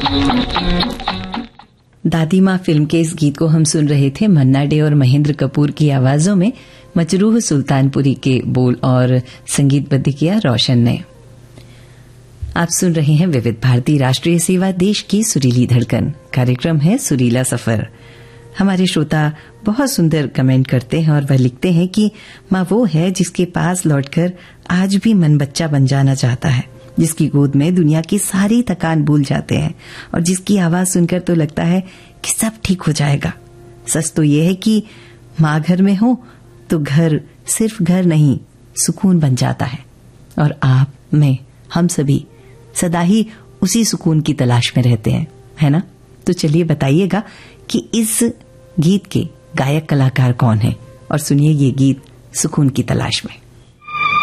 दादी माँ फिल्म के इस गीत को हम सुन रहे थे मन्ना डे और महेंद्र कपूर की आवाजों में। मजरूह सुल्तानपुरी के बोल और संगीतबद्ध किया रोशन ने। आप सुन रहे हैं विविध भारती राष्ट्रीय सेवा, देश की सुरीली धड़कन। कार्यक्रम है सुरीला सफर। हमारे श्रोता बहुत सुंदर कमेंट करते हैं और वह लिखते हैं कि माँ वो है जिसके पास लौटकर आज भी मन बच्चा बन जाना चाहता है, जिसकी गोद में दुनिया की सारी थकान भूल जाते हैं और जिसकी आवाज सुनकर तो लगता है कि सब ठीक हो जाएगा। सच तो यह है कि माँ घर में हो तो घर सिर्फ घर नहीं, सुकून बन जाता है। और आप, मैं, हम सभी सदा ही उसी सुकून की तलाश में रहते हैं, है ना? तो चलिए बताइएगा कि इस गीत के गायक कलाकार कौन है, और सुनिए ये गीत सुकून की तलाश में।